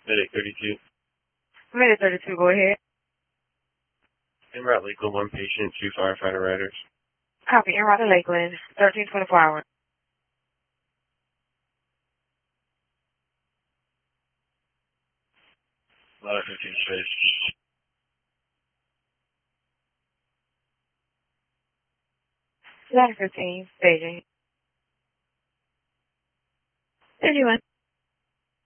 Medic 32. Minute 32, go ahead. En route Lakeland, one patient, two firefighter riders. Copy, en route to Lakeland, 1324 hours. Ladder 15 space. Ladder 15, staging. 31.